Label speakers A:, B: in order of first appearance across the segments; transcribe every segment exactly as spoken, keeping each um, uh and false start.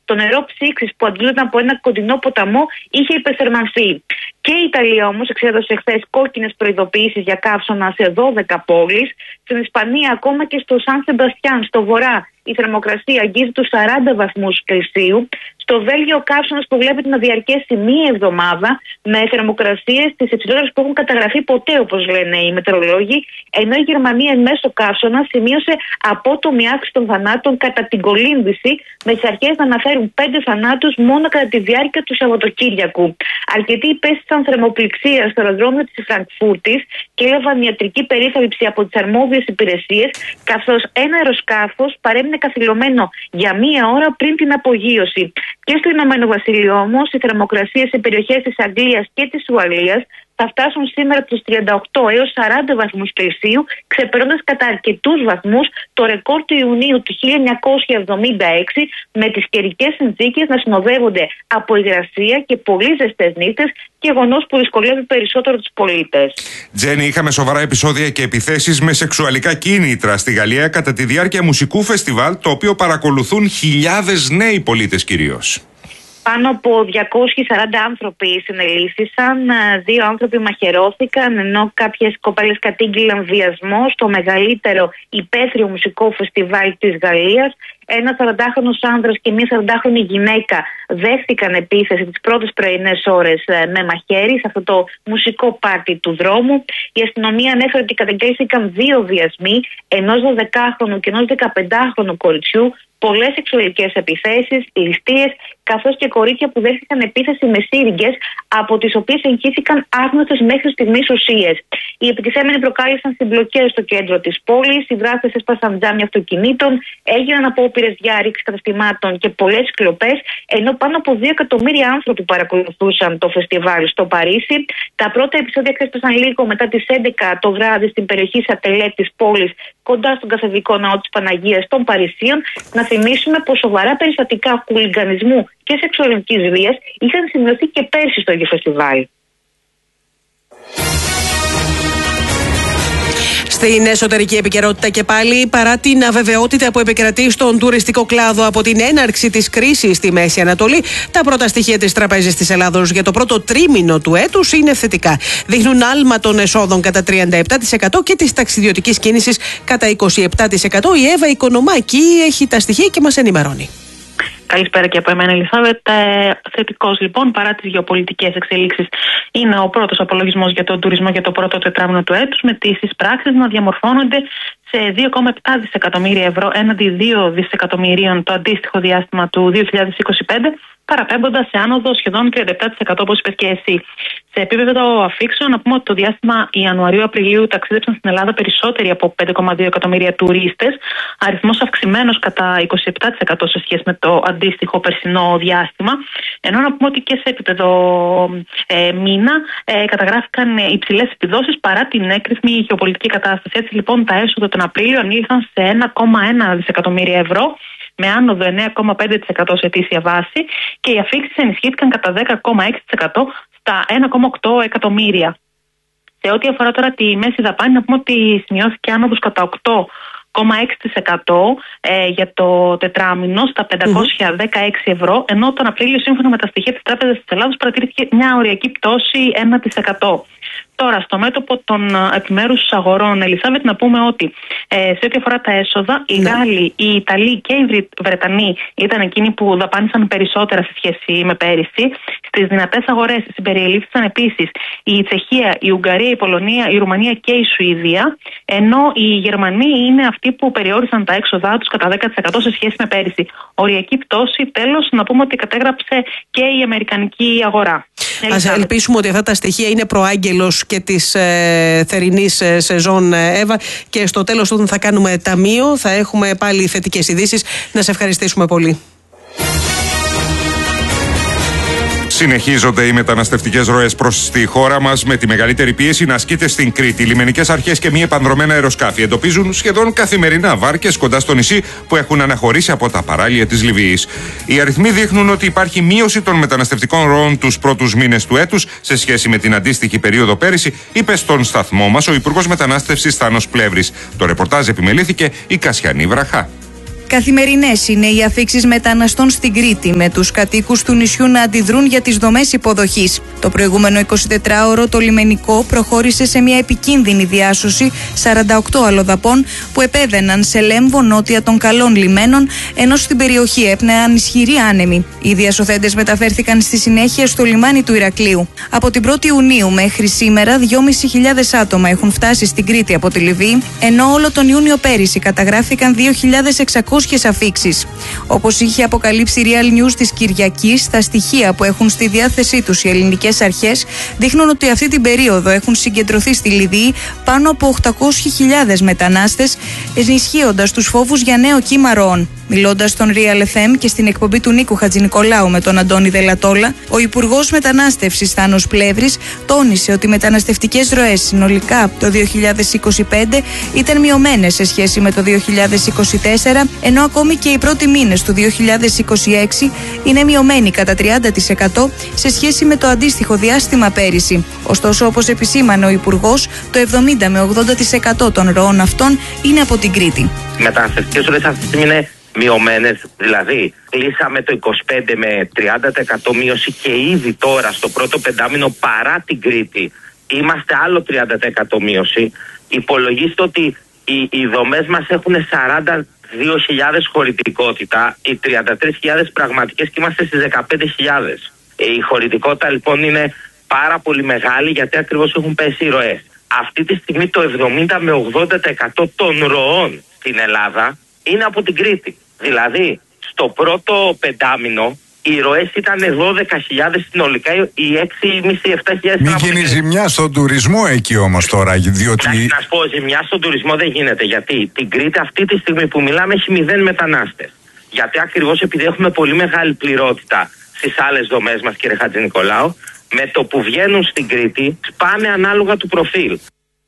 A: το νερό ψήξης που αντλούνταν από ένα κοντινό ποταμό είχε υπερθερμανθεί. Και η Ιταλία όμως εξέδωσε χθες κόκκινες προειδοποιήσεις για καύσωνα σε δώδεκα πόλεις. Στην Ισπανία, ακόμα και στο Σαν Σεμπαστιάν, στο βορρά, η θερμοκρασία αγγίζει τους σαράντα βαθμούς Κελσίου. Στο Βέλγιο, ο καύσωνας προβλέπεται να διαρκέσει μία εβδομάδα, με θερμοκρασίες τις υψηλότερες που έχουν καταγραφεί ποτέ, όπως λένε οι μετεωρολόγοι. Ενώ η Γερμανία, εν μέσω καύσωνα, σημείωσε απότομη αύξηση των θανάτων κατά την κολύμβηση, με τις αρχές να αναφέρουν πέντε θανάτους μόνο κατά τη διάρκεια του Σαββατοκύριακου. Αρκετοί υπέστησαν θερμοπληξία στο αεροδρόμιο της Φραγκφούρτης και έλαβαν ιατρική περίθαλψη από τις αρμόδιες υπηρεσίες, καθώς ένα αεροσκάφος παρέμεινε καθυλωμένο για μία ώρα πριν την απογείωση. Και στο Ηνωμένο Βασίλειο όμως, οι θερμοκρασίες σε περιοχές της Αγγλίας και της Ουαλίας θα φτάσουν σήμερα τους τριάντα οκτώ έως σαράντα βαθμούς Κελσίου, ξεπερνώντας κατά αρκετούς βαθμούς το ρεκόρ του Ιουνίου του χίλια εννιακόσια εβδομήντα έξι, με τις καιρικές συνθήκες να συνοδεύονται από υγρασία και πολύ ζεστές νύχτες, γεγονός που δυσκολεύει περισσότερο τους πολίτες.
B: Τζένι, είχαμε σοβαρά επεισόδια και επιθέσεις με σεξουαλικά κίνητρα στη Γαλλία κατά τη διάρκεια μουσικού φεστιβάλ, το οποίο παρακολουθούν χιλιάδες νέοι πολίτες κυρίως.
A: Πάνω από διακόσιοι σαράντα άνθρωποι συνελήφθησαν, δύο άνθρωποι μαχαιρώθηκαν, ενώ κάποιες κοπέλες κατήγγειλαν βιασμό στο μεγαλύτερο υπαίθριο μουσικό φεστιβάλ της Γαλλίας. Ένα σαραντάχρονος άνδρας και μια σαραντάχρονη γυναίκα δέχτηκαν επίθεση τις πρώτες πρωινές ώρες με μαχαίρι σε αυτό το μουσικό πάρτι του δρόμου. Η αστυνομία ανέφερε ότι καταγγέλθηκαν δύο βιασμοί, ενός δωδεκάχρονου και ενός δεκαπεντάχρονου κοριτσιού, πολλές σεξουαλικές επιθέσεις, ληστείες, καθώς και κορίτσια που δέχτηκαν επίθεση με σύριγγες, από τις οποίες εγχύθηκαν άγνωστες μέχρι στιγμής ουσίες. Οι επιτιθέμενοι προκάλεσαν συμπλοκές στο κέντρο της πόλης, οι δράστες έσπασαν τζάμια αυτοκινήτων, έγιναν απόπειρες διάρρηξης καταστημάτων και πολλές κλοπές, ενώ πάνω από δύο εκατομμύρια άνθρωποι παρακολουθούσαν το φεστιβάλ στο Παρίσι. Τα πρώτα επεισόδια ξέσπασαν λίγο μετά τις έντεκα το βράδυ στην περιοχή Σατελέ της πόλης, κοντά στον καθεδρικό ναό της Παναγίας των Παρισίων. Να θυμίσουμε πως σοβαρά περιστατικά χουλιγκανισμού και σεξουαλικής βίας είχαν σημειωθεί και πέρσι στο ίδιο φεστιβάλ.
C: Στην εσωτερική επικαιρότητα και πάλι, παρά την αβεβαιότητα που επικρατεί στον τουριστικό κλάδο από την έναρξη της κρίσης στη Μέση Ανατολή, τα πρώτα στοιχεία της Τραπέζης της Ελλάδος για το πρώτο τρίμηνο του έτους είναι θετικά. Δείχνουν άλμα των εσόδων κατά τριάντα επτά τοις εκατό και της ταξιδιωτικής κίνησης κατά είκοσι επτά τοις εκατό. Η Εύα Οικονομάκη έχει τα στοιχεία και μας ενημερώνει.
D: Καλησπέρα και από εμένα, Ελισάβετ. Ε, θετικός λοιπόν, παρά τις γεωπολιτικές εξελίξεις, είναι ο πρώτος απολογισμός για τον τουρισμό για το πρώτο τετράμινο του έτους, με τις εισπράξεις να διαμορφώνονται σε δύο κόμμα επτά δισεκατομμύρια ευρώ έναντι δύο δισεκατομμυρίων το αντίστοιχο διάστημα του δύο χιλιάδες είκοσι πέντε, παραπέμποντας σε άνοδο σχεδόν τριάντα επτά τοις εκατό, όπως είπες και εσύ. Σε επίπεδο αφήξεων, να πούμε ότι το διάστημα Ιανουαρίου-Απριλίου ταξίδεψαν στην Ελλάδα περισσότεροι από πέντε κόμμα δύο εκατομμύρια τουρίστες, αριθμός αυξημένος κατά είκοσι επτά τοις εκατό σε σχέση με το αντίστοιχο περσινό διάστημα. Ενώ να πούμε ότι και σε επίπεδο ε, μήνα ε, καταγράφηκαν υψηλές επιδόσεις παρά την έκρηθμη γεωπολιτική κατάσταση. Έτσι λοιπόν, τα έσοδα τον Απρίλιο ανήλθαν σε ένα κόμμα ένα δισεκατομμύρια ευρώ, με άνοδο εννέα κόμμα πέντε τοις εκατό σε ετήσια βάση, και οι αφήξεις ενισχύθηκαν κατά δέκα κόμμα έξι τοις εκατό στα ένα κόμμα οκτώ εκατομμύρια. Σε ό,τι αφορά τώρα τη μέση δαπάνη, να πούμε ότι σημειώθηκε άνοδος κατά οκτώ κόμμα έξι τοις εκατό ε, για το τετράμινο στα πεντακόσια δεκαέξι ευρώ, ενώ τον Απρίλιο, σύμφωνα με τα στοιχεία της Τράπεζας της Ελλάδος, παρατηρήθηκε μια οριακή πτώση ένα τοις εκατό. Τώρα, στο μέτωπο των επιμέρους αγορών, Ελισάβετ, να πούμε ότι ε, σε ό,τι αφορά τα έσοδα, οι ναι. Γάλλοι, οι Ιταλοί και οι Βρετανοί ήταν εκείνοι που δαπάνησαν περισσότερα σε σχέση με πέρυσι. Στις δυνατές αγορές συμπεριελήφθησαν επίσης η Τσεχία, η Ουγγαρία, η Πολωνία, η Ρουμανία και η Σουηδία, ενώ οι Γερμανοί είναι αυτοί που περιόρισαν τα έξοδά τους κατά δέκα τοις εκατό σε σχέση με πέρυσι. Οριακή πτώση, τέλος, να πούμε ότι κατέγραψε και η αμερικανική αγορά.
C: Ας ελπίσουμε ότι αυτά τα στοιχεία είναι προάγγελος και της ε, θερινής ε, σεζόν, ε, Εύα, και στο τέλος όταν θα κάνουμε ταμείο θα έχουμε πάλι θετικές ειδήσεις. Να σε ευχαριστήσουμε πολύ.
B: Συνεχίζονται οι μεταναστευτικές ροές προς τη χώρα μας, με τη μεγαλύτερη πίεση να ασκείται στην Κρήτη. Οι λιμενικές αρχές και μη επανδρομένα αεροσκάφη εντοπίζουν σχεδόν καθημερινά βάρκες κοντά στο νησί που έχουν αναχωρήσει από τα παράλια της Λιβύης. Οι αριθμοί δείχνουν ότι υπάρχει μείωση των μεταναστευτικών ροών τους πρώτους μήνες του έτους σε σχέση με την αντίστοιχη περίοδο πέρυσι, είπε στον σταθμό μας ο Υπουργός Μετανάστευσης Θάνος Πλεύρης. Το ρεπορτάζ επιμελήθηκε η Κασιανή Βραχά.
E: Καθημερινές είναι οι αφίξεις μεταναστών στην Κρήτη, με τους κατοίκους του νησιού να αντιδρούν για τις δομές υποδοχής. Το προηγούμενο εικοσιτετράωρο το λιμενικό προχώρησε σε μια επικίνδυνη διάσωση σαράντα οκτώ αλλοδαπών που επέβαιναν σε λέμβο νότια των καλών λιμένων, ενώ στην περιοχή έπνεαν ισχυροί άνεμοι. Οι διασωθέντες μεταφέρθηκαν στη συνέχεια στο λιμάνι του Ηρακλείου. Από την πρώτη Ιουνίου μέχρι σήμερα, δυόμισι χιλιάδες άτομα έχουν φτάσει στην Κρήτη από τη Λιβύη, ενώ όλο τον Ιούνιο πέρυσι καταγράφηκαν δύο χιλιάδες εξακόσιες αφίξεις. Όπως είχε αποκαλύψει η Real News της Κυριακής, τα στοιχεία που έχουν στη διάθεσή τους οι ελληνικές αρχές δείχνουν ότι αυτή την περίοδο έχουν συγκεντρωθεί στη Λιβύη πάνω από οκτακόσιες χιλιάδες μετανάστες, ενισχύοντας τους φόβους για νέο κύμα ροών. Μιλώντας στον Real εφ εμ και στην εκπομπή του Νίκου Χατζηνικολάου με τον Αντώνη Δελατόλα, ο Υπουργός Μετανάστευσης Θάνος Πλεύρης τόνισε ότι οι μεταναστευτικές ροές συνολικά το δύο χιλιάδες είκοσι πέντε ήταν μειωμένες σε σχέση με το δύο χιλιάδες είκοσι τέσσερα, ενώ ακόμη και οι πρώτοι μήνες του δύο χιλιάδες είκοσι έξι είναι μειωμένοι κατά τριάντα τοις εκατό σε σχέση με το αντίστοιχο διάστημα πέρυσι. Ωστόσο, όπως επισήμανε ο Υπουργός, το εβδομήντα με ογδόντα τοις εκατό των ροών αυτών είναι από την Κρήτη.
F: Οι μεταναστευτικές ροές αυτή τη στιγμή είναι μειωμένες, δηλαδή κλείσαμε το είκοσι πέντε με τριάντα τοις εκατό μείωση και ήδη τώρα στο πρώτο πεντάμινο παρά την Κρήτη είμαστε άλλο τριάντα τοις εκατό μείωση. Υπολογίστε ότι οι, οι δομές μας έχουν σαράντα δύο χιλιάδες χωρητικότητα, οι τριάντα τρεις χιλιάδες πραγματικές και είμαστε στις δεκαπέντε χιλιάδες. Η χωρητικότητα λοιπόν είναι πάρα πολύ μεγάλη γιατί ακριβώς έχουν πέσει οι ροές. Αυτή τη στιγμή το εβδομήντα με ογδόντα τοις εκατό των ροών στην Ελλάδα είναι από την Κρήτη. Δηλαδή, στο πρώτο πεντάμινο οι ροές ήταν δώδεκα χιλιάδες συνολικά, οι έξι χιλιάδες πεντακόσιες επτά χιλιάδες.
G: Μην γίνει ζημιά στον τουρισμό εκεί όμως τώρα, διότι...
F: Να σου πω, ζημιά στον τουρισμό δεν γίνεται, γιατί την Κρήτη αυτή τη στιγμή που μιλάμε έχει μηδέν μετανάστες. Γιατί ακριβώς επειδή έχουμε πολύ μεγάλη πληρότητα στις άλλες δομές μας, κύριε Χατζηνικολάου, με το που βγαίνουν στην Κρήτη σπάνε ανάλογα του προφίλ.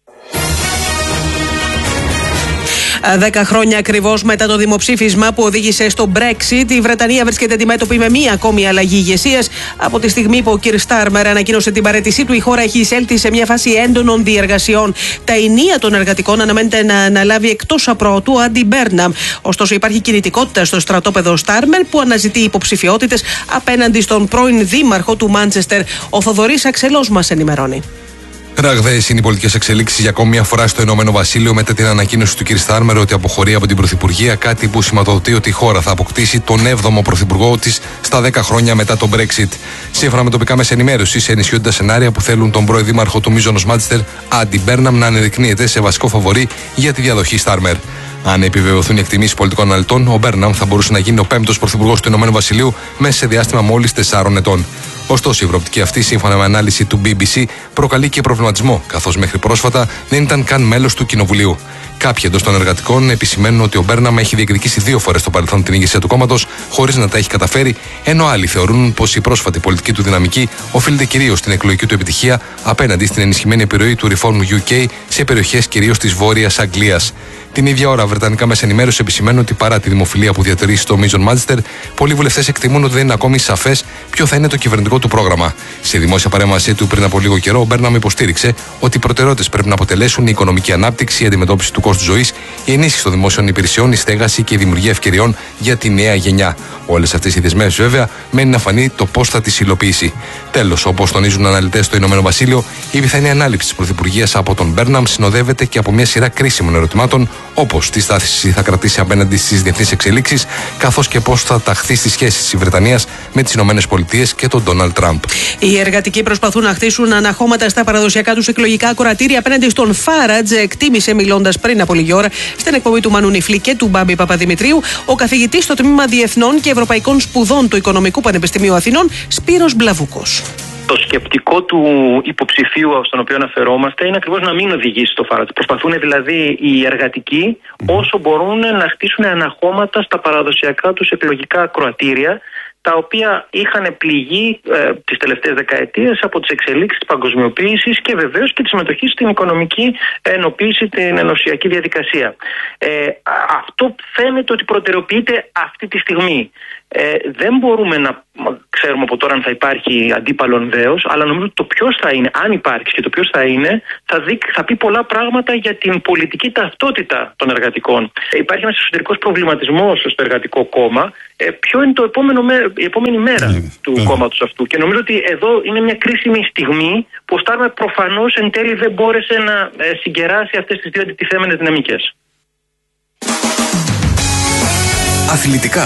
C: Δέκα χρόνια ακριβώς μετά το δημοψήφισμα που οδήγησε στο Brexit, η Βρετανία βρίσκεται αντιμέτωπη με μία ακόμη αλλαγή ηγεσίας. Από τη στιγμή που ο κ. Στάρμερ ανακοίνωσε την παραίτησή του, η χώρα έχει εισέλθει σε μια φάση έντονων διεργασιών. Τα ενία των εργατικών αναμένεται να αναλάβει εκτός απροωτού ο Άντι Μπέρναμ. Ωστόσο, υπάρχει κινητικότητα στο στρατόπεδο Στάρμερ που αναζητεί υποψηφιότητες απέναντι στον πρώην δήμαρχο του Μάντσεστερ. Ο Θοδωρής Αξελός μας ενημερώνει.
H: Ραγδαίες είναι οι πολιτικές εξελίξεις για ακόμη μια φορά στο Ηνωμένο Βασίλειο μετά την ανακοίνωση του κ. Στάρμερ ότι αποχωρεί από την Πρωθυπουργία, κάτι που σηματοδοτεί ότι η χώρα θα αποκτήσει τον έβδομο πρωθυπουργό της στα δέκα χρόνια μετά τον Brexit. Σύμφωνα με τοπικά μέσα ενημέρωσης, ενισχύονται σενάρια που θέλουν τον πρώην δήμαρχο του μείζωνος Μάντσεστερ, Άντι Μπέρναμ, να ανεδεικνύεται σε βασικό φαβορί για τη διαδοχή Στάρμερ. Αν επιβεβαιωθούν οι εκτιμήσεις πολιτικών αναλυτών, ο Μπέρναμ θα μπορούσε να γίνει ο πέμπτος πρωθυπουργός του Ηνωμένου Βασιλείου μέσα σε διάστημα μόλις τεσσάρων ετών. Ωστόσο, η προοπτική αυτή, σύμφωνα με ανάλυση του μπι μπι σι, προκαλεί και προβληματισμό, καθώς μέχρι πρόσφατα δεν ήταν καν μέλος του Κοινοβουλίου. Κάποιοι εντός των εργατικών επισημαίνουν ότι ο Μπέρναμ έχει διεκδικήσει δύο φορές στο παρελθόν την ηγεσία του κόμματος, χωρίς να τα έχει καταφέρει, ενώ άλλοι θεωρούν πως η πρόσφατη πολιτική του δυναμική οφείλεται κυρίως στην εκλογική του επιτυχία απέναντι στην ενισχυμένη επιρροή του Reform γιου κέι σε περιοχές κυρίως της Βόρειας Αγγλίας. Την ίδια ώρα, βρετανικά μέσα ενημέρωση επισημαίνουν ότι παρά τη δημοφιλία που διατηρεί στο μείζον Μάντσεστερ, πολλοί βουλευτές εκτιμούν ότι δεν είναι ακόμη σαφές ποιο θα είναι το κυβερνητικό του πρόγραμμα. Σε δημόσια παρέμβασή του πριν από λίγο καιρό, ο Μπέρναμ υποστήριξε ότι οι προτεραιότητες πρέπει να αποτελέσουν η οικονομική ανάπτυξη, η αντιμετώπιση του κόστου ζωής, η ενίσχυση των δημόσιων υπηρεσιών, η στέγαση και η δημιουργία ευκαιριών για τη νέα γενιά. Όλες αυτές οι δεσμεύσεις, βέβαια, μένει να φανεί το πώς θα τις υλοποιήσει. Τέλος, όπως τονίζουν αναλυτές στο Ηνωμένο Βασίλειο, η πιθανή ανάληψη της πρωθυπουργίας από τον Μπέρναμ συνοδεύεται και από μια σειρά κρίσιμων ερωτημάτων, όπως τι στάθηση θα κρατήσει απέναντι στις διεθνείς εξελίξεις, καθώς και πώς θα ταχθεί στις σχέσεις της Βρετανίας με τις Ηνωμένες Πολιτείες και τον Ντόναλντ Τραμπ.
C: Οι εργατικοί προσπαθούν να χτίσουν αναχώματα στα παραδοσιακά τους εκλογικά ακροατήρια απέναντι στον Φάρατζ, εκτίμησε μιλώντας πριν από λίγη ώρα στην εκπομπή του Μανού Νιφλή και του Μπάμπη Παπαδημητρίου ο καθηγητής στο Τμήμα Διεθνών και Ευρωπαϊκών Σπουδών του Οικονομικού Πανεπιστημίου Αθηνών, Σπύρος Μπλαβούκος.
I: Το σκεπτικό του υποψηφίου στον οποίο αναφερόμαστε είναι ακριβώς να μην οδηγήσει στο Φάρατζ. Προσπαθούν δηλαδή οι εργατικοί όσο μπορούν να χτίσουν αναχώματα στα παραδοσιακά τους εκλογικά ακροατήρια, τα οποία είχαν πληγεί ε, τις τελευταίες δεκαετίες από τις εξελίξεις της παγκοσμιοποίησης και βεβαίως και τη συμμετοχή στην οικονομική ενοποίηση, την ενωσιακή διαδικασία. Ε, αυτό φαίνεται ότι προτεραιοποιείται αυτή τη στιγμή. Ε, δεν μπορούμε να ξέρουμε από τώρα αν θα υπάρχει αντίπαλον δέος, αλλά νομίζω ότι το ποιος θα είναι, αν υπάρξει και το ποιος θα είναι, θα, δει, θα πει πολλά πράγματα για την πολιτική ταυτότητα των εργατικών. Ε, υπάρχει ένας εσωτερικός προβληματισμός στο εργατικό κόμμα. Ε, ποιο είναι το επόμενο, η επόμενη μέρα mm. του mm. κόμματος αυτού. Και νομίζω ότι εδώ είναι μια κρίσιμη στιγμή που ο Στάρμερ προφανώς εν τέλει δεν μπόρεσε να ε, συγκεράσει αυτές τις δύο αντιτιθέμενες δυναμικές.
J: Αθλητικά.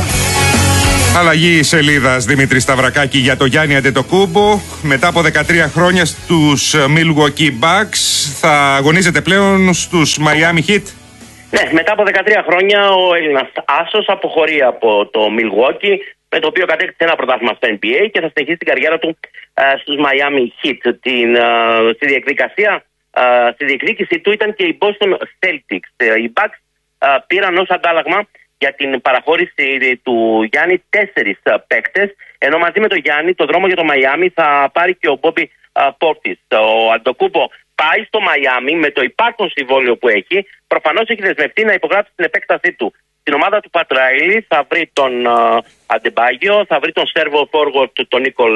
B: Αλλαγή σελίδας Δημήτρη Σταυρακάκη για το Γιάννη Αντετοκούμπο. Μετά από δεκατρία χρόνια στους Milwaukee Bucks θα αγωνίζεται πλέον στους Miami Heat.
K: Ναι, μετά από δεκατρία χρόνια ο Έλληνας άσος αποχωρεί από το Milwaukee, με το οποίο κατέκτησε ένα πρωτάθλημα στο N B A και θα συνεχίσει την καριέρα του α, στους Miami Heat. Την, α, στη, διεκδικασία, α, στη διεκδίκηση του ήταν και οι Boston Celtics. Οι Bucks α, πήραν ως αντάλλαγμα για την παραχώρηση του Γιάννη τέσσερις παίκτες, ενώ μαζί με τον Γιάννη το δρόμο για το Μαϊάμι θα πάρει και ο Μπόμπι Πόρτις. Ο Αντοκούμπο πάει στο Μαϊάμι με το υπάρχον συμβόλαιο που έχει. Προφανώς έχει δεσμευτεί να υπογράψει την επέκτασή του. Στην ομάδα του Πατ Ράιλι θα βρει τον Αντεμπάγιο, θα βρει τον Σέρβο Φόργορτ, τον Νίκολ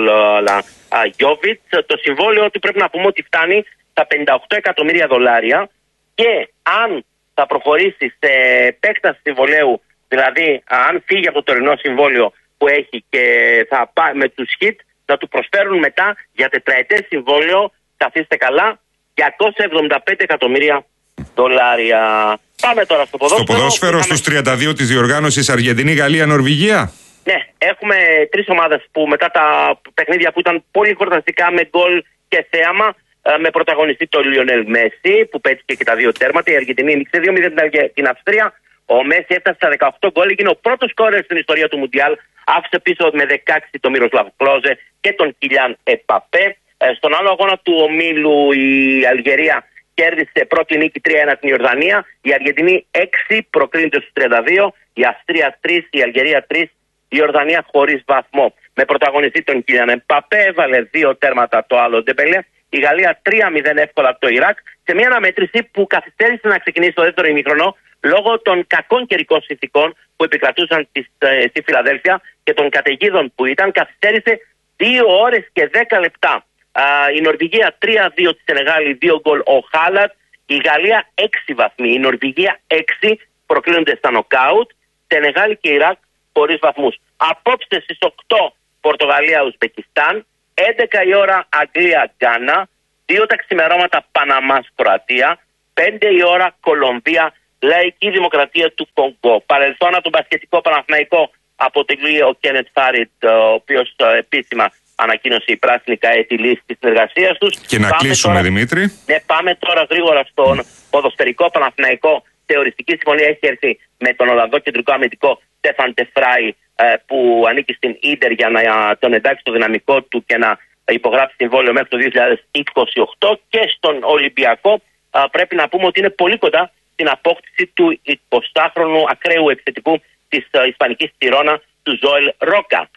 K: Γιόβιτς. Το συμβόλαιο του πρέπει να πούμε ότι φτάνει στα πενήντα οκτώ εκατομμύρια δολάρια και αν θα προχωρήσει σε επέκταση συμβολέου, δηλαδή αν φύγει από το τωρινό συμβόλαιο που έχει και θα πάει με τους Hit, να του προσφέρουν μετά για τετραετές συμβόλαιο, καθίστε καλά, διακόσια εβδομήντα πέντε εκατομμύρια δολάρια. Πάμε τώρα στο ποδόσφαιρο.
B: Στο ποδόσφαιρο είχαμε... στους τριάντα δύο της διοργάνωσης Αργεντινή, Γαλλία, Νορβηγία.
K: Ναι, έχουμε τρεις ομάδες που μετά τα παιχνίδια που ήταν πολύ χορταστικά με γκολ και θέαμα, με πρωταγωνιστή τον Λιονέλ Μέση που πέτυχε και τα δύο τέρματα. Η Αργεντινή νίκησε δύο μηδέν την Αυστρία. Ο Μέση έφτασε στα δεκαοκτώ γκολ, έγινε ο πρώτος σκόρερ στην ιστορία του Μουντιάλ. Άφησε πίσω με δεκαέξι τον Μίροσλαβ Κλόζε και τον Κιλιάν Επαπέ. Στον άλλο αγώνα του ομίλου η Αλγερία κέρδισε πρώτη νίκη τρία ένα την Ιορδανία. Η Αργεντινή έξι, προκρίνεται στους τριάντα δύο. Η Αυστρία τρία, η Αλγερία τρία. Η Ιορδανία χωρίς βαθμό. Με πρωταγωνιστή τον Κιλιάν Επαπέ, έβαλε δύο τέρματα το άλλο Ντεμπελέ. Η Γαλλία τρία μηδέν εύκολα από το Ιράκ, σε μια αναμέτρηση που καθυστέρησε να ξεκινήσει το δεύτερο ημίχρονο λόγω των κακών καιρικών συνθηκών που επικρατούσαν στις, ε, στη Φιλαδέλφια και των καταιγίδων που ήταν. Καθυστέρησε δύο ώρες και δέκα λεπτά. Α, η Νορβηγία τρία δύο τη Σενεγάλη, δύο γκολ ο Χάλατ. Η Γαλλία έξι βαθμοί. Η Νορβηγία έξι, προκλίνονται στα νοκάουτ. Σενεγάλη και Ιράκ χωρίς βαθμούς. Απόψε στις οκτώ Πορτογαλία-Ουσμπεκιστάν. έντεκα η ώρα Αγγλία-Γκάνα, δύο τα ξημερώματα Παναμάς-Κροατία, πέντε η ώρα Κολομβία, Λαϊκή Δημοκρατία του Κονγκό. Παρελθόν από τον μπασκετικό Παναθηναϊκό αποτελεί ο Κένετ Φάριτ, ο οποίος επίσημα ανακοίνωσε η πράσινη ΚΑΕ τη λύση της συνεργασίας τους.
B: Και να πάμε κλείσουμε,
K: τώρα,
B: Δημήτρη.
K: Ναι, πάμε τώρα γρήγορα στον mm. ποδοσφαιρικό Παναθηναϊκό. Θεωριστική συμφωνία έχει έρθει με τον Ολλανδό κεντρικό αμυντικό Στέφαν Τεφράι, που ανήκει στην Ίντερ για να τον εντάξει στο δυναμικό του και να υπογράψει συμβόλαιο μέχρι το δύο χιλιάδες είκοσι οκτώ. Και στον Ολυμπιακό πρέπει να πούμε ότι είναι πολύ κοντά στην απόκτηση του εικοσάχρονου ακραίου επιθετικού της Ισπανικής Τιρώνα, του Ζωέλ Ρόκα.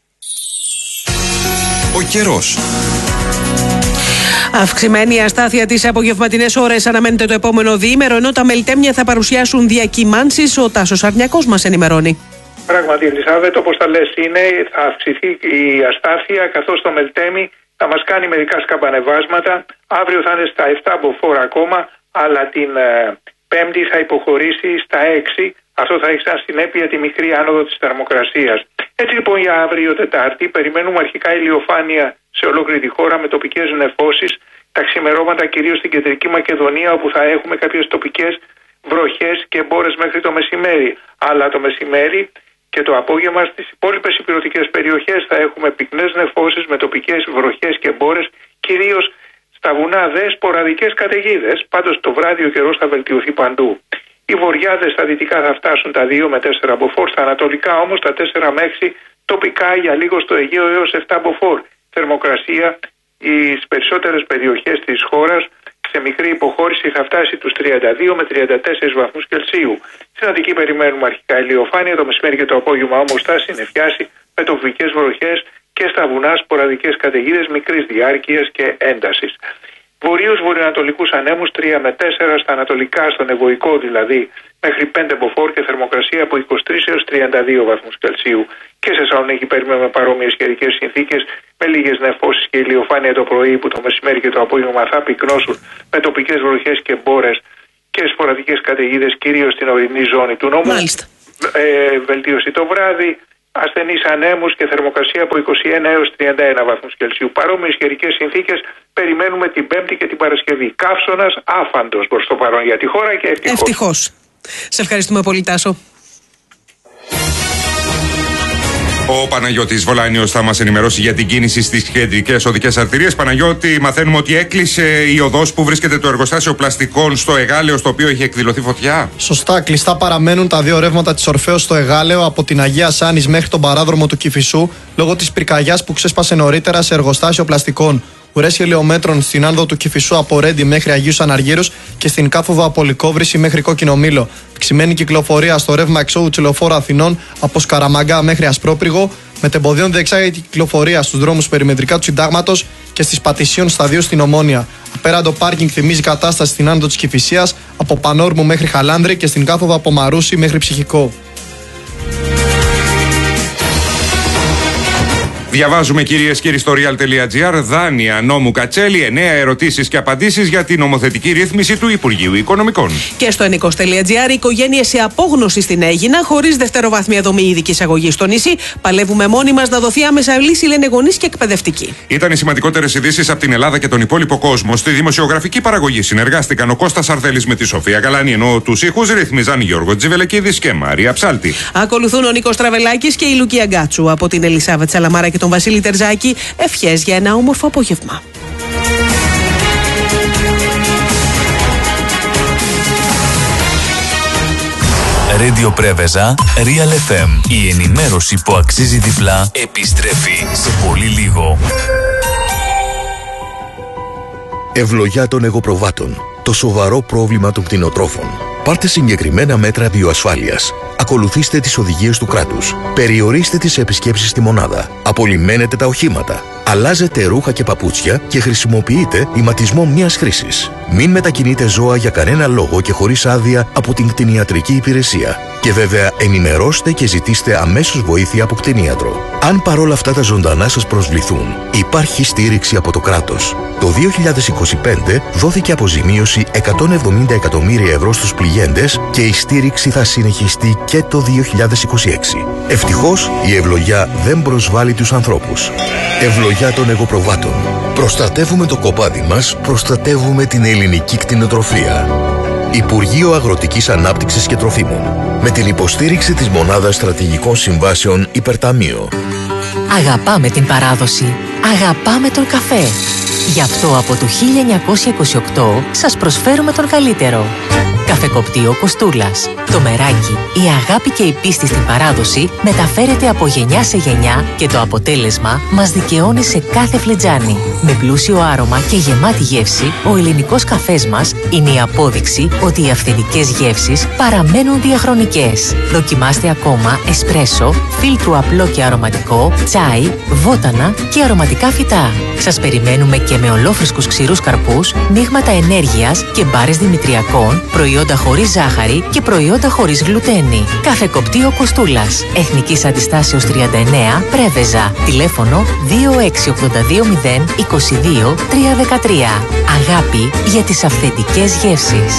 J: Ο καιρός.
C: Αυξημένη αστάθεια τις απογευματινές ώρες αναμένεται το επόμενο διήμερο, ενώ τα μελτέμια θα παρουσιάσουν διακυμάνσεις. Ο Τάσος Αρνιακός μας ενημερώνει.
L: Πράγματι, Ελισάβετ, όπως τα λες είναι, θα αυξηθεί η αστάθεια, καθώς το μελτέμι θα μας κάνει μερικά σκαμπανεβάσματα. Αύριο θα είναι στα επτά μποφόρ ακόμα, αλλά την ε, Πέμπτη θα υποχωρήσει στα έξι. Αυτό θα έχει σαν συνέπεια τη μικρή άνοδο της θερμοκρασίας. Έτσι λοιπόν για αύριο Τετάρτη περιμένουμε αρχικά ηλιοφάνεια σε ολόκληρη τη χώρα με τοπικές νεφώσεις. Τα ξημερώματα κυρίως στην κεντρική Μακεδονία, όπου θα έχουμε κάποιες τοπικές βροχές και μπόρες μέχρι το μεσημέρι. Αλλά το μεσημέρι και το απόγευμα στις υπόλοιπες ηπειρωτικές περιοχές θα έχουμε πυκνές νεφώσεις με τοπικές βροχές και μπόρες, κυρίως στα βουνά δε σποραδικές καταιγίδες. Πάντως το βράδυ ο καιρός θα βελτιωθεί παντού. Οι βοριάδες στα δυτικά θα φτάσουν τα δύο με τέσσερα μποφόρ, στα ανατολικά όμως τα τέσσερα με έξι, τοπικά για λίγο στο Αιγαίο έως επτά μποφόρ. Θερμοκρασία στις περισσότερες περιοχές της χώρας σε μικρή υποχώρηση θα φτάσει τους τριάντα δύο με τριάντα τέσσερα βαθμούς Κελσίου. Στην Αττική περιμένουμε αρχικά ηλιοφάνεια, το μεσημέρι και το απόγευμα όμως θα συννεφιάσει με τοπικές βροχές και στα βουνά σποραδικές καταιγίδες μικρής διάρκειας και έντασης. Βορείους βορειοανατολικούς ανέμους τρία με τέσσερα, στα ανατολικά, στον Ευωικό δηλαδή μέχρι πέντε μποφόρ και θερμοκρασία από είκοσι τρεις έως τριάντα δύο βαθμούς Κελσίου. Και σε Θεσσαλονίκη περιμένουμε παρόμοιες καιρικές συνθήκες με λίγες νεφώσεις και ηλιοφάνεια το πρωί που το μεσημέρι και το απόγευμα θα πυκνώσουν με τοπικές βροχές και μπόρες και σποραδικές καταιγίδες κυρίως στην ορεινή ζώνη του νόμου.
C: Μάλιστα.
L: Ε, βελτίωση το βράδυ, ασθενείς ανέμους και θερμοκρασία από είκοσι ένα έως τριάντα ένα βαθμούς Κελσίου. Παρόμοιες καιρικές συνθήκες περιμένουμε την Πέμπτη και την Παρασκευή. Καύσωνας άφαντος προς το παρόν για τη χώρα και ευτυχώς.
C: Ευτυχώς. Σε ευχαριστούμε πολύ, Τάσο.
B: Ο Παναγιώτης Βολάνιος θα μας ενημερώσει για την κίνηση στις κεντρικές οδικές αρτηρίες. Παναγιώτη, μαθαίνουμε ότι έκλεισε η οδός που βρίσκεται το εργοστάσιο πλαστικών στο Εγάλεο, στο οποίο έχει εκδηλωθεί φωτιά.
M: Σωστά, κλειστά παραμένουν τα δύο ρεύματα της Ορφέως στο Εγάλεο από την Αγία Σάνης μέχρι τον παράδρομο του Κηφισού λόγω της πυρκαγιάς που ξέσπασε νωρίτερα σε εργοστάσιο πλαστικών. Ουρές χιλιομέτρων στην άνοδο του Κηφισού από Ρέντι μέχρι Αγίους Αναργύρους και στην κάθοδο από Λυκόβρηση μέχρι Κόκκινο Μήλο. Ξημένη κυκλοφορία στο ρεύμα εξόδου του Λεωφόρου Αθηνών από Σκαραμαγκά μέχρι Ασπρόπριγο, μετεμποδίων διεξάγεται κυκλοφορία στους δρόμους περιμετρικά του Συντάγματος και στις Πατησίων σταδίου στην Ομόνια. Απέραντο πάρκινγκ θυμίζει κατάσταση στην άνοδο της Κηφισίας από Πανόρμου μέχρι Χαλάνδρη και στην κάθοδο από Μαρούσι μέχρι Ψυχικό.
B: Διαβάζουμε, κυρίες και κύριοι, στο real.gr δάνεια νόμου Κατσέλη, εννέα ερωτήσεις και απαντήσεις για την νομοθετική ρύθμιση του Υπουργείου Οικονομικών.
C: Και στο ενίκος.gr, οικογένειες σε απόγνωση στην Αίγινα, χωρίς δευτεροβάθμια δομή ειδικής αγωγής στο νησί. Παλεύουμε μόνοι μας να δοθεί άμεσα λύση, λένε γονείς και εκπαιδευτικοί.
B: Ήταν οι σημαντικότερες ειδήσεις από την Ελλάδα και τον υπόλοιπο κόσμο. Στη δημοσιογραφική παραγωγή συνεργάστηκαν ο Κώστας Αρθέλης με τη Σοφία Γαλάνη, ενώ τους ήχους ρύθμιζαν Γιώργο Τζιβελεκίδης και Μαρία Ψάλτη.
C: Ακολουθούν ο Νίκος Τραβελάκης και η Λουκία Γκάτσου. Από την Ελισάβετ Σαλαμάρα και τον Βασίλη Τερζάκη, ευχές για ένα όμορφο απόγευμα.
N: Radio Πρέβεζα, Real εφ εμ. Η ενημέρωση που αξίζει διπλά επιστρέφει σε πολύ λίγο.
O: Ευλογιά των εγωπροβάτων. Το σοβαρό πρόβλημα των κτηνοτρόφων. Πάρτε συγκεκριμένα μέτρα βιοασφάλειας. Ακολουθήστε τις οδηγίες του κράτους. Περιορίστε τις επισκέψεις στη μονάδα. Απολυμμένετε τα οχήματα. Αλλάζετε ρούχα και παπούτσια και χρησιμοποιείτε ηματισμό μιας χρήσης. Μην μετακινείτε ζώα για κανένα λόγο και χωρίς άδεια από την κτηνιατρική υπηρεσία. Και βέβαια ενημερώστε και ζητήστε αμέσως βοήθεια από κτηνίατρο. Αν παρόλα αυτά τα ζωντανά σας προσβληθούν, υπάρχει στήριξη από το κράτος. Το δύο χιλιάδες είκοσι πέντε δόθηκε αποζημίωση εκατόν εβδομήντα εκατομμύρια ευρώ στους πληγέντες και η στήριξη θα συνεχιστεί και το δύο χιλιάδες είκοσι έξι. Ευτυχώς η ευλογιά δεν προσβάλλει τους ανθρώπους. Ευλογιά των εγωπροβάτων. Προστατεύουμε το κοπάδι μας, προστατεύουμε την ελληνική κτηνοτροφία. Υπουργείο Αγροτικής Ανάπτυξης και Τροφίμων. Με την υποστήριξη της Μονάδας Στρατηγικών Συμβάσεων Υπερταμείο.
P: Αγαπάμε την παράδοση. Αγαπάμε τον καφέ. Γι' αυτό από το χίλια εννιακόσια είκοσι οκτώ σας προσφέρουμε τον καλύτερο. Καφεκοπτείο Κοστούλας. Το μεράκι, η αγάπη και η πίστη στην παράδοση μεταφέρεται από γενιά σε γενιά και το αποτέλεσμα μας δικαιώνει σε κάθε φλετζάνι. Με πλούσιο άρωμα και γεμάτη γεύση, ο ελληνικός καφές μας είναι η απόδειξη ότι οι αυθεντικές γεύσεις παραμένουν διαχρονικές. Δοκιμάστε ακόμα εσπρέσο, φίλτρου απλό και αρωματικό, τσάι, βότανα και αρωματικά φυτά. Σας περιμένουμε και με ολόφρεσκους ξηρούς καρπούς, μείγματα ενέργειας και μπάρες δημητριακών, προϊόντα χωρίς ζάχαρη και προϊόντα χωρίς γλουτένη. Καφεκοπτείο Κοστούλας. Εθνικής Αντιστάσεως τριάντα εννέα, Πρέβεζα. Τηλέφωνο δύο έξι ογδόντα δύο μηδέν είκοσι δύο τριακόσια δεκατρία. Αγάπη για τις αυθεντικές γεύσεις.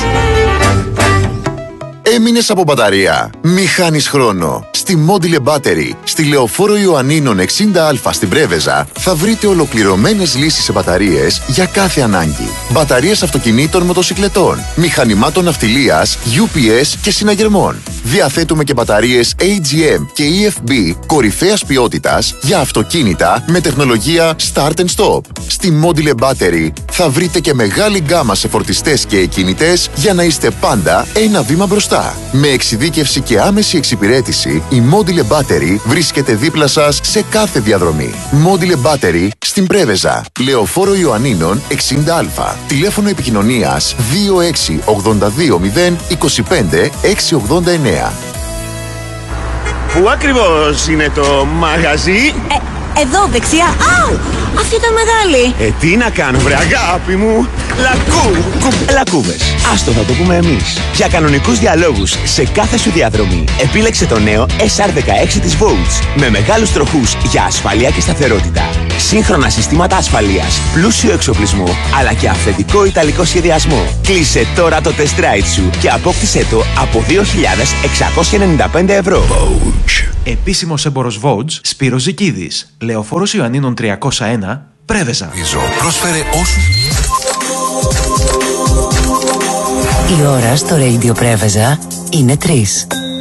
Q: Έμεινες από μπαταρία? Μη χάνεις χρόνο. Στη Module Battery, στη Λεωφόρο Ιωαννίνων εξήντα α στην Πρέβεζα, θα βρείτε ολοκληρωμένες λύσεις σε μπαταρίες για κάθε ανάγκη. Μπαταρίες αυτοκινήτων, μοτοσικλετών, μηχανημάτων ναυτιλίας, γιου πι ες και συναγερμών. Διαθέτουμε και μπαταρίες έι τζι εμ και ι εφ μπι κορυφαίας ποιότητας για αυτοκίνητα με τεχνολογία Start and Stop. Στη Module Battery θα βρείτε και μεγάλη γκάμα σε φορτιστές και εκκίνητες για να είστε πάντα ένα βήμα μπροστά. Με εξειδίκευση και άμεση εξυπηρέτηση, η Module Battery βρίσκεται δίπλα σας σε κάθε διαδρομή. Module Battery στην Πρέβεζα, Λεωφόρο Ιωαννίνων εξήντα α. Τηλέφωνο επικοινωνίας δύο έξι ογδόντα δύο μηδέν είκοσι πέντε εξακόσια ογδόντα εννέα.
R: Πού ακριβώς είναι το μαγαζί?
S: Ε, εδώ δεξιά. Αου! Αυτή ήταν μεγάλη.
R: Ε, τι να κάνω βρε αγάπη μου. Λακού, κου, λακκούβες. άστο θα το πούμε εμείς. Για κανονικούς διαλόγους σε κάθε σου διαδρομή, επίλεξε το νέο ες αρ δεκαέξι της Volts με μεγάλους τροχούς για ασφαλεία και σταθερότητα. Σύγχρονα συστήματα ασφαλείας, πλούσιο εξοπλισμό, αλλά και αυθεντικό ιταλικό σχεδιασμό. Κλείσε τώρα το test ride σου και απόκτησέ το από δύο χιλιάδες εξακόσια ενενήντα πέντε ευρώ.
T: Επίσημος έμπορος Vogue, Σπύρος Ζικίδης, Λεωφόρος Ιωαννίνων τριακόσια ένα, Πρέβεζα.
J: Πρόσφερε όσου.
P: Η ώρα στο Radio Πρέβεζα είναι τρεις.